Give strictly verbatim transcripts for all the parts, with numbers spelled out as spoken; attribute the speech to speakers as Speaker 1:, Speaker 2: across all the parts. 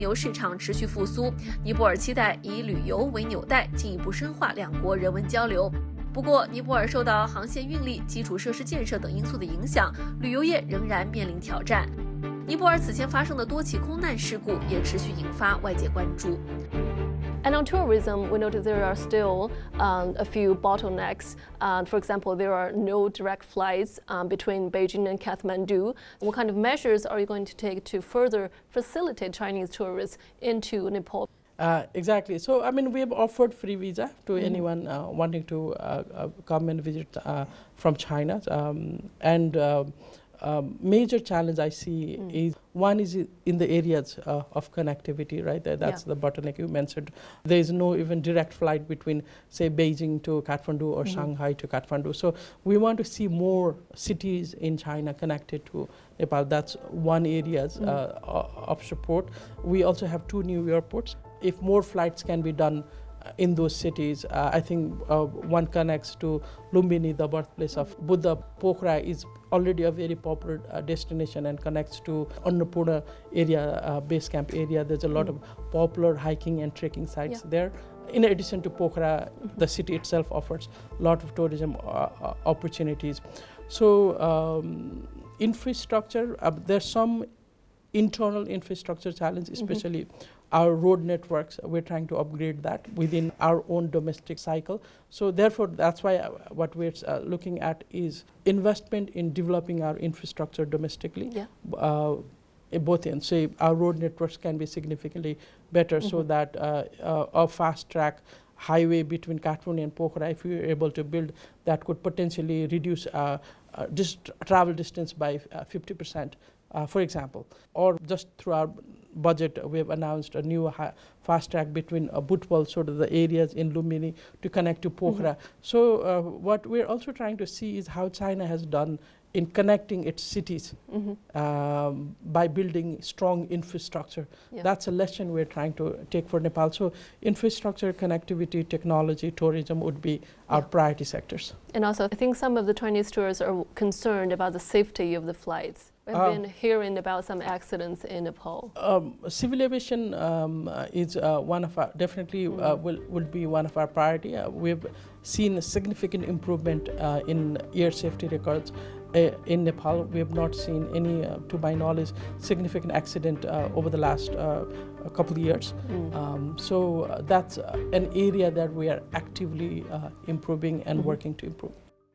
Speaker 1: 游市场持续复苏，尼泊尔期待以旅游为纽带，进一步深化两国人文交流。不过，尼泊尔受到航线运力、基础设施建设等因素的影响，旅游业仍然面临挑战。尼泊尔此前发生的多起空难事故也持续引发外界关注。
Speaker 2: And on tourism, we notice there are still um, a few bottlenecks. Uh, for example, there are no direct flights um, between Beijing and Kathmandu. What kind of measures are you going to take to further facilitate Chinese tourists into Nepal?
Speaker 3: Uh, exactly. So, I mean, we have offered free visa to mm-hmm. anyone uh, wanting to uh, uh, come and visit uh, from China. Um, and uh, Um, major challenge I see mm. is one is in the areas uh, of connectivity, right? That, that's yeah. the bottleneck you mentioned. There is no even direct flight between, say, Beijing to Kathmandu or mm-hmm. Shanghai to Kathmandu. So we want to see more cities in China connected to Nepal. That's one area mm. uh, of support. We also have two new airports. If more flights can be done in those cities, uh, I think uh, one connects to Lumbini, the birthplace of Buddha. Pokhara is already a very popular uh, destination and connects to Annapurna area, uh, base camp area. There's a lot mm. of popular hiking and trekking sites yeah. there. In addition to Pokhara, mm-hmm. the city itself offers a lot of tourism uh, opportunities. So um, infrastructure, uh, there's some internal infrastructure challenge, especially mm-hmm. our road networks. We're trying to upgrade that within our own domestic cycle. So therefore, that's why what we're uh, looking at is investment in developing our infrastructure domestically. Yeah. Uh, both ends. So our road networks can be significantly better mm-hmm. so that uh, uh, a fast track highway between Kathmandu and Pokhara, if we were able to build, that could potentially reduce uh, uh, just travel distance by uh, fifty percent. Uh, for example, or just through our budget, we have announced a new fast track between uh, Butwal, sort of the areas in Lumbini, to connect to Pokhara. Mm-hmm. So uh, what we're also trying to see is how China has done in connecting its cities mm-hmm. um, by building strong infrastructure. Yeah. That's a lesson we're trying to take for Nepal. So infrastructure, connectivity, technology, tourism would be our yeah. priority sectors.
Speaker 2: And also, I think some of the Chinese tourists are concerned about the safety of the flights. We've uh, been hearing about some accidents in Nepal.
Speaker 3: Um, civil aviation um, uh, is uh, one of our, definitely mm. uh, will, will be one of our priority. Uh, we've seen a significant improvement uh, in air safety records. Uh, in Nepal, we have not seen any, uh, to my knowledge, significant accident uh, over the last uh, couple of years. Mm. Um, so uh, that's uh, an area that we are actively uh, improving and mm-hmm. working to improve.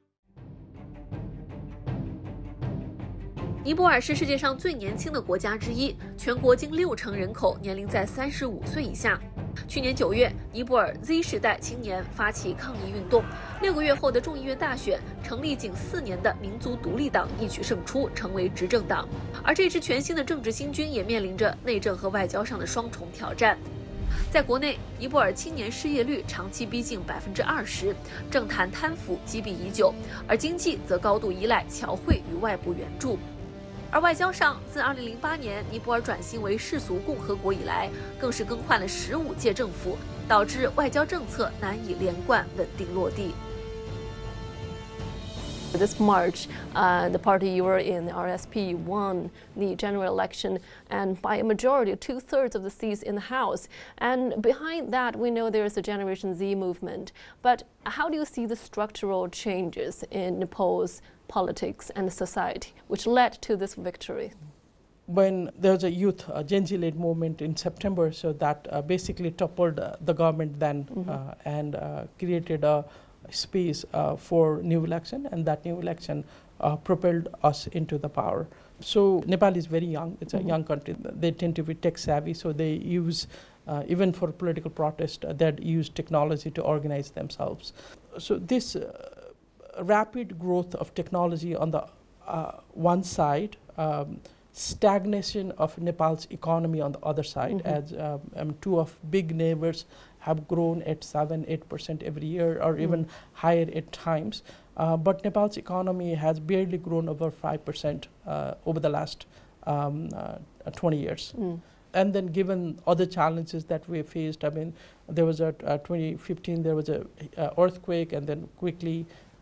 Speaker 1: 尼泊尔是世界上最年轻的国家之一，全国近六成人口年龄在三十五岁以下。去年九月，尼泊尔 Z 世代青年发起抗议运动，六个月后的众议院大选，成立仅四年的民族独立党一举胜出，成为执政党。而这支全新的政治新军也面临着内政和外交上的双重挑战。在国内，尼泊尔青年失业率长期逼近百分之二十，政坛贪腐积弊已久，而经济则高度依赖侨汇与外部援助。而外交上，自二零零八年尼泊尔转型为世俗共和国以来，更是更换了十五届政府，导致外交政策难以连贯稳定落地。
Speaker 2: This March, uh, the party you were in, the R S P, won the general election, and by a majority, two-thirds of the seats in the House. And behind that, we know there's the Generation Z movement. But how do you see the structural changes in Nepal's politics and society, which led to this victory?
Speaker 3: When there was a youth uh, Gen Z-led movement in September, so that uh, basically toppled uh, the government then mm-hmm. uh, and uh, created a space uh, for new election, and that new election uh, propelled us into the power. So Nepal is very young. It's mm-hmm. a young country. They tend to be tech savvy, so they use, uh, even for political protest, uh, they use technology to organize themselves. So this uh, rapid growth of technology on the uh, one side, um, stagnation of Nepal's economy on the other side, mm-hmm. as um, um, two of big neighbors have grown at seven, eight percent every year, or mm. even higher at times. Uh, but Nepal's economy has barely grown over five percent uh, over the last um, uh, twenty years. Mm. And then given other challenges that we faced, I mean, there was a uh, twenty fifteen, there was a uh, earthquake, and then quickly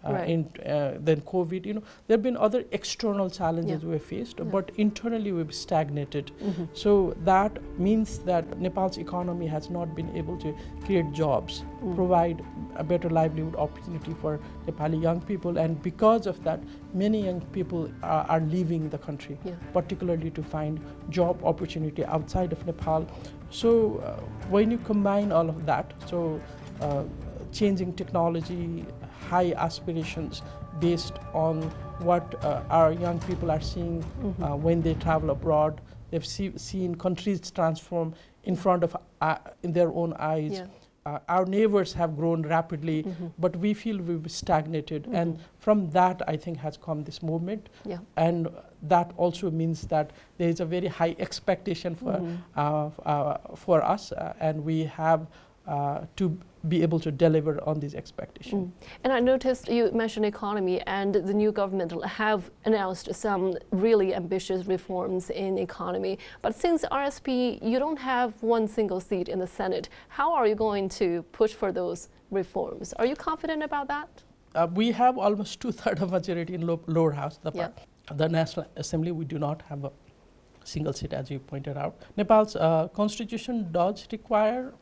Speaker 3: uh,
Speaker 2: Right.
Speaker 3: in, uh, then COVID. You know, there have been other external challenges
Speaker 2: Yeah.
Speaker 3: we've faced,
Speaker 2: Yeah.
Speaker 3: but internally we've stagnated.
Speaker 2: Mhm.
Speaker 3: So that means that Nepal's economy has not been able to create jobs,
Speaker 2: Mm.
Speaker 3: provide a better livelihood opportunity for Nepali young people, and because of that, many young people are, are leaving the country,
Speaker 2: Yeah.
Speaker 3: particularly to find job opportunity outside of Nepal. So uh, when you combine all of that, so uh, changing technology, high aspirations based on what uh, our young people are seeing
Speaker 2: Mhm.
Speaker 3: uh, when they travel abroad. They've see, seen countries transform in front of, uh, in their own eyes.
Speaker 2: Yeah.
Speaker 3: Uh, our neighbors have grown rapidly,
Speaker 2: Mhm.
Speaker 3: but we feel we've stagnated. And
Speaker 2: Mhm.
Speaker 3: from that, I think, has come this movement.
Speaker 2: Yeah.
Speaker 3: And that also means that there is a very high expectation for,
Speaker 2: Mhm.
Speaker 3: uh, f- uh, for us, uh, and we have uh, to be able to deliver on these expectations.
Speaker 2: Mm. And I noticed you mentioned economy, and the new government have announced some really ambitious reforms in economy. But since R S P, you don't have one single seat in the Senate, how are you going to push for those reforms? Are you confident about that?
Speaker 3: Uh, we have almost two-thirds of majority in low, lower house. The,
Speaker 2: Yeah.
Speaker 3: par- the National Assembly, we do not have a single seat, as you pointed out. Nepal's uh, constitution does require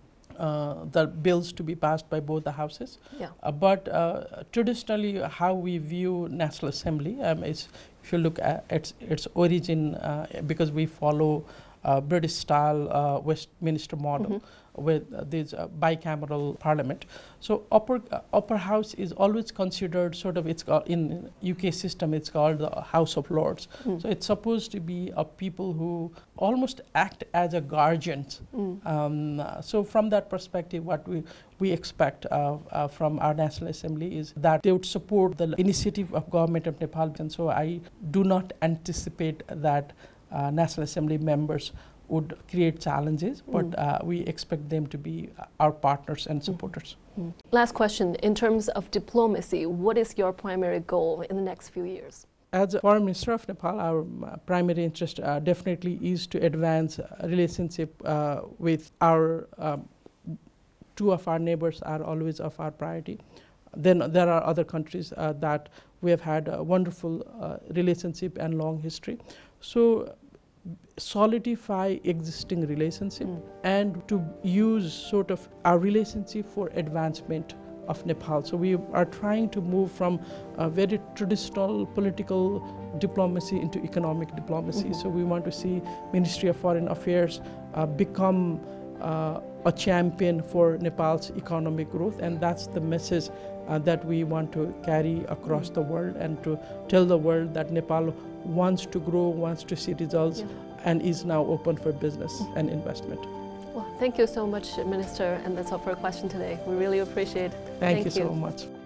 Speaker 3: uh, the bills to be passed by both the houses.
Speaker 2: Yeah.
Speaker 3: Uh, but uh, traditionally, how we view National Assembly um, is, if you look at its, its origin, uh, because we follow uh, British style uh, Westminster model.
Speaker 2: Mhm.
Speaker 3: With uh, this uh, bicameral parliament. So upper uh, upper house is always considered sort of, it's called, in U K system, it's called the House of Lords.
Speaker 2: Mm.
Speaker 3: So it's supposed to be a people who almost act as a guardians.
Speaker 2: Mm.
Speaker 3: Um, uh, so from that perspective, what we, we expect uh, uh, from our National Assembly is that they would support the initiative of Government of Nepal. And so I do not anticipate that uh, National Assembly members would create challenges, but
Speaker 2: Mm.
Speaker 3: uh, we expect them to be our partners and supporters.
Speaker 2: Mm. Last question, in terms of diplomacy, what is your primary goal in the next few years?
Speaker 3: As a Foreign Minister of Nepal, our uh, primary interest uh, definitely is to advance a relationship uh, with our, um, two of our neighbors are always of our priority. Then there are other countries uh, that we have had a wonderful uh, relationship and long history. So solidify existing relationship
Speaker 2: Mm.
Speaker 3: and to use sort of our relationship for advancement of Nepal. So we are trying to move from a very traditional political diplomacy into economic diplomacy.
Speaker 2: Mhm.
Speaker 3: So we want to see Ministry of Foreign Affairs uh, become uh, a champion for Nepal's economic growth, and that's the message uh, that we want to carry across
Speaker 2: Mm.
Speaker 3: the world, and to tell the world that Nepal wants to grow, wants to see results,
Speaker 2: Yeah.
Speaker 3: and is now open for business and investment.
Speaker 2: Well, thank you so much, Minister, and that's all for a question today. We really appreciate it.
Speaker 3: Thank,
Speaker 2: Thank
Speaker 3: you
Speaker 2: you.
Speaker 3: so much.